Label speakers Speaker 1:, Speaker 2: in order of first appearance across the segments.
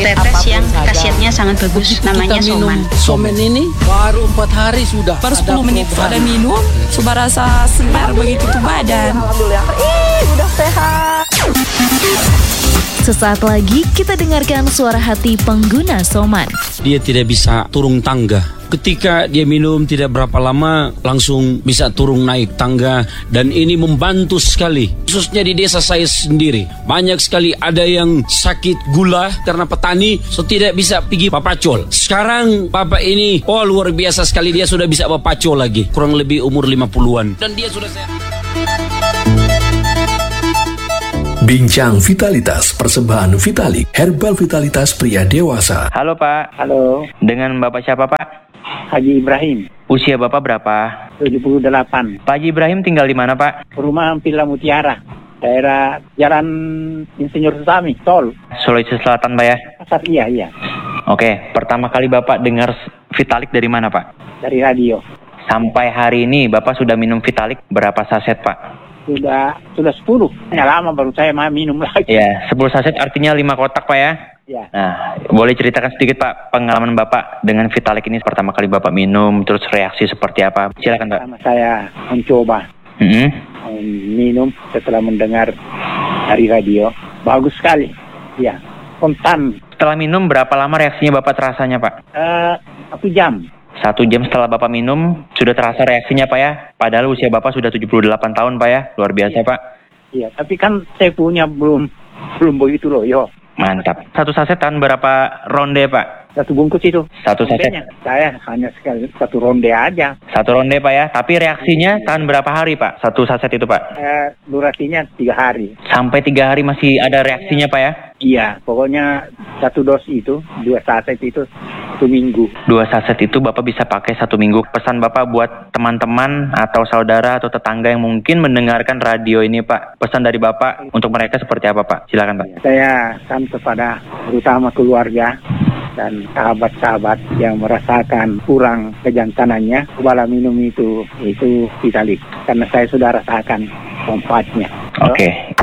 Speaker 1: tetes yang khasiatnya sangat bagus, namanya Soman.
Speaker 2: Soman ini baru 4 hari sudah.
Speaker 3: Baru 10 menit sudah minum, sudah rasa segar begitu tuh badan.
Speaker 4: Alhamdulillah, udah sehat.
Speaker 5: Sesaat lagi kita dengarkan suara hati pengguna Soman.
Speaker 6: Dia tidak bisa turun tangga. Ketika dia minum tidak berapa lama langsung bisa turun naik tangga, dan ini membantu sekali. Khususnya di desa saya sendiri. Banyak sekali ada yang sakit gula karena petani, so tidak bisa pergi papacol. Sekarang bapak ini, luar biasa sekali, dia sudah bisa papacol lagi. Kurang lebih umur 50-an. Dan dia sudah sehat.
Speaker 7: Bincang Vitalitas persembahan Vitalik Herbal Vitalitas pria dewasa.
Speaker 8: Halo Pak.
Speaker 9: Halo.
Speaker 8: Dengan Bapak siapa Pak?
Speaker 9: Haji Ibrahim.
Speaker 8: Usia Bapak berapa?
Speaker 9: 78.
Speaker 8: Pak Haji Ibrahim tinggal di mana Pak?
Speaker 9: Rumah Ampila Mutiara, daerah Jalan Insinyur Susami, Tol.
Speaker 8: Sulawesi Selatan Pak ya?
Speaker 9: Pasar, iya.
Speaker 8: Oke, pertama kali Bapak dengar Vitalik dari mana Pak?
Speaker 9: Dari radio.
Speaker 8: Sampai hari ini Bapak sudah minum Vitalik berapa saset Pak?
Speaker 9: Sudah 10. Ya lama baru saya minum lagi.
Speaker 8: Ya, 10 saset artinya 5 kotak Pak ya?
Speaker 9: Ya.
Speaker 8: Nah, boleh ceritakan sedikit Pak pengalaman Bapak dengan Vitalik ini pertama kali Bapak minum, terus reaksi seperti apa? Silakan Pak.
Speaker 9: Pertama saya mencoba minum setelah mendengar dari radio. Bagus sekali. Ya, spontan.
Speaker 8: Setelah minum berapa lama reaksinya Bapak terasanya Pak?
Speaker 9: 1 jam.
Speaker 8: 1 jam setelah Bapak minum, sudah terasa reaksinya Pak ya? Padahal usia Bapak sudah 78 tahun Pak ya? Luar biasa
Speaker 9: ya.
Speaker 8: Pak.
Speaker 9: Iya, tapi kan saya punya belum begitu loh, yo.
Speaker 8: Mantap. 1 saset tahan berapa ronde Pak?
Speaker 9: 1 bungkus itu.
Speaker 8: 1 saset?
Speaker 9: Saya hanya sekali 1 ronde aja.
Speaker 8: 1 ronde Pak ya? Tapi reaksinya tahan berapa hari Pak? 1 saset itu Pak?
Speaker 9: Durasinya 3 hari.
Speaker 8: Sampai 3 hari masih ada reaksinya Pak ya?
Speaker 9: Iya, pokoknya 1 dos itu, 2 saset itu 1 minggu.
Speaker 8: 2 saset itu Bapak bisa pakai 1 minggu. Pesan Bapak buat teman-teman atau saudara atau tetangga yang mungkin mendengarkan radio ini Pak. Pesan dari Bapak untuk mereka seperti apa Pak? Silakan Pak.
Speaker 9: Saya kan kepada terutama keluarga dan sahabat-sahabat yang merasakan kurang kejantanannya, cobalah minum itu Vitalik. Karena saya sudah rasakan manfaatnya.
Speaker 8: Oke.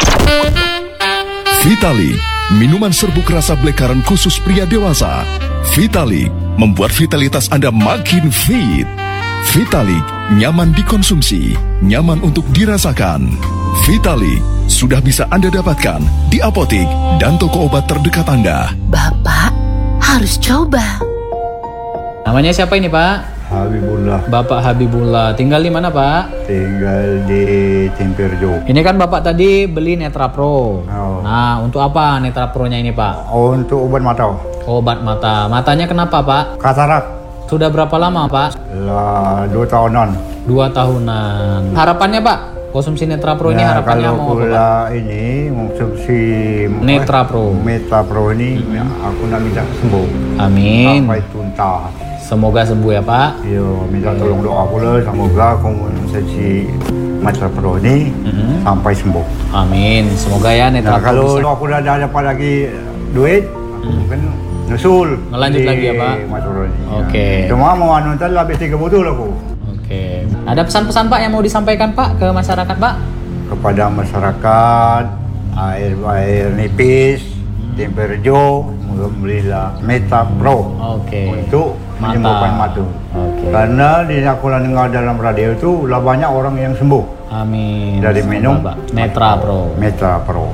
Speaker 7: Vitalik, minuman serbuk rasa blekaran khusus pria dewasa. Vitalik membuat vitalitas Anda makin fit. Vitalik nyaman dikonsumsi, nyaman untuk dirasakan. Vitalik sudah bisa Anda dapatkan di apotik dan toko obat terdekat Anda.
Speaker 5: Bapak harus coba.
Speaker 10: Namanya siapa ini Pak?
Speaker 11: Habibullah.
Speaker 10: Bapak Habibullah. Tinggal di mana Pak?
Speaker 11: Tinggal di Timperjo.
Speaker 10: Ini kan Bapak tadi beli Netra Pro.
Speaker 11: Oh.
Speaker 10: Nah, untuk apa Netra Pro-nya ini Pak?
Speaker 11: Untuk obat mata.
Speaker 10: Obat mata. Matanya kenapa Pak?
Speaker 11: Katarak.
Speaker 10: Sudah berapa lama Pak?
Speaker 11: 2 tahunan.
Speaker 10: 2 tahunan. Harapannya Pak? Konsumsi Netra Pro ini harapannya mau apa Pak?
Speaker 11: Ini konsumsi
Speaker 10: Netra Pro.
Speaker 11: Netra Pro ini aku nak minta sembuh.
Speaker 10: Amin.
Speaker 11: Sampai tuntas.
Speaker 10: Semoga sembuh ya Pak.
Speaker 11: Yo, minta tolong doa pula semoga konsumsi Netra Pro ini sampai sembuh.
Speaker 10: Amin. Semoga ya Netra Pro
Speaker 11: kalau
Speaker 10: bisa.
Speaker 11: aku dah dapat lagi duit, mungkin nyusul.
Speaker 10: Ngelanjut lagi ya Pak? Oke.
Speaker 11: Cuma mau nonton habis 3 botol aku.
Speaker 10: Oke. Ada pesan-pesan Pak yang mau disampaikan Pak ke masyarakat Pak?
Speaker 11: Kepada masyarakat, air nipis, Timperjo, belilah Meta Pro untuk menyembuhkan mata. Karena di aku dengar dalam radio itu lah banyak orang yang sembuh.
Speaker 10: Amin.
Speaker 11: Dari minum
Speaker 10: Netra Pro.
Speaker 11: Netra Pro.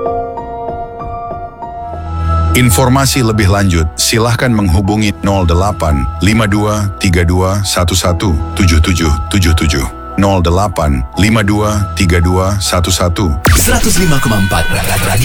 Speaker 12: Informasi lebih lanjut, silahkan menghubungi 08 52 32 11 7777. 08 52 32 11
Speaker 7: 105,4 Radio